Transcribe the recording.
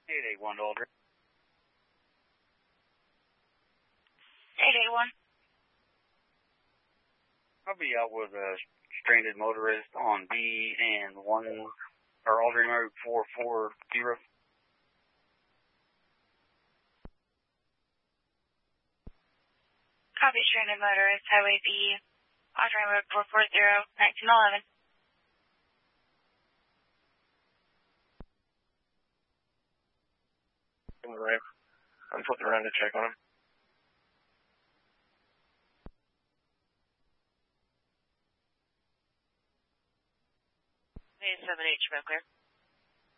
881 to Aldrin. 881. I'll be out with a stranded motorist on B and Aldrin Road 440. Copy, stranded motorist, Highway B, Aldrin Road 440, 1911. In the ramp. I'm flipping around to check on him. 7H, real clear.